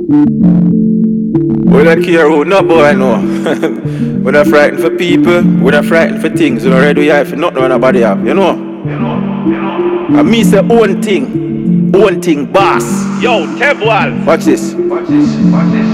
We don't care who no boy no. We're not frightened for people, we're not frightened for things. We don't ready to have for nothing when nobody have, you know? And me say own thing, boss. Yo, Tebwal. Watch this.